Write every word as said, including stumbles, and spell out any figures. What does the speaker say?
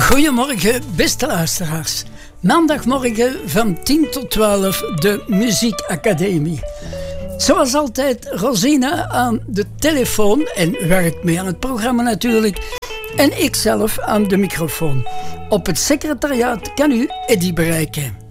Goedemorgen, beste luisteraars. Maandagmorgen van tien tot twaalf, de Muziekacademie. Zoals altijd, Rosina aan de telefoon en werkt mee aan het programma natuurlijk. En ikzelf aan de microfoon. Op het secretariaat kan u Eddy bereiken.